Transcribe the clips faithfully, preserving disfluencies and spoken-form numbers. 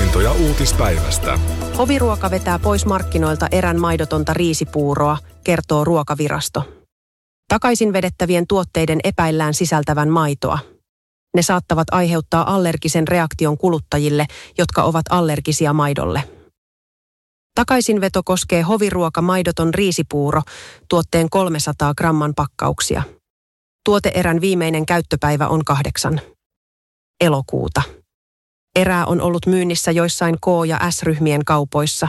Havaintoja uutispäivästä. Hoviruoka vetää pois markkinoilta erän maidotonta riisipuuroa, kertoo Ruokavirasto. Takaisin vedettävien tuotteiden epäillään sisältävän maitoa. Ne saattavat aiheuttaa allergisen reaktion kuluttajille, jotka ovat allergisia maidolle. Takaisinveto koskee Hoviruoka maidoton riisipuuro, tuotteen kolmesataa gramman pakkauksia. Tuoteerän viimeinen käyttöpäivä on kahdeksan elokuuta. Erää on ollut myynnissä joissain K- ja S-ryhmien kaupoissa.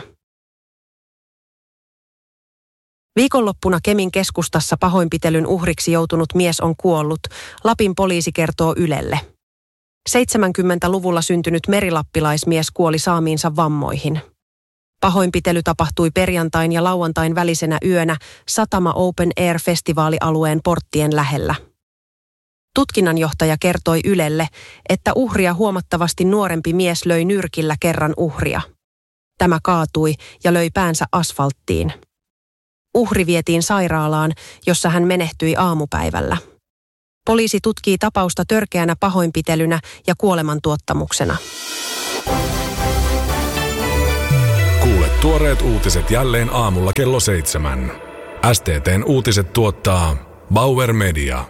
Viikonloppuna Kemin keskustassa pahoinpitelyn uhriksi joutunut mies on kuollut, Lapin poliisi kertoo Ylelle. seitsemänkymmentäluvulla syntynyt merilappilaismies kuoli saamiinsa vammoihin. Pahoinpitely tapahtui perjantain ja lauantain välisenä yönä Satama Open Air-festivaalialueen porttien lähellä. Tutkinnanjohtaja kertoi Ylelle, että uhria huomattavasti nuorempi mies löi nyrkillä kerran uhria. Tämä kaatui ja löi päänsä asfalttiin. Uhri vietiin sairaalaan, jossa hän menehtyi aamupäivällä. Poliisi tutkii tapausta törkeänä pahoinpitelynä ja kuolemantuottamuksena. Kuule tuoreet uutiset jälleen aamulla kello seitsemän. S T T:n uutiset tuottaa Bauer Media.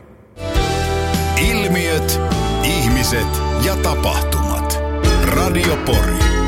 Ilmiöt, ihmiset ja tapahtumat. Radio Pori.